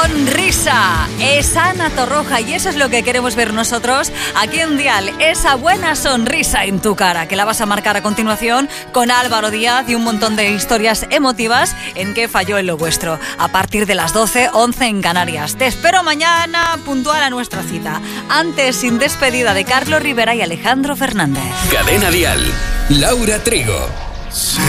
sonrisa. Es Ana Torroja y eso es lo que queremos ver nosotros aquí en Dial. Esa buena sonrisa en tu cara que la vas a marcar a continuación con Álvaro Díaz y un montón de historias emotivas en que falló en lo vuestro. A partir de las 12, 11 en Canarias. Te espero mañana puntual a nuestra cita. Antes, sin despedida de Carlos Rivera y Alejandro Fernández. Cadena Dial. Laura Trigo. Sí.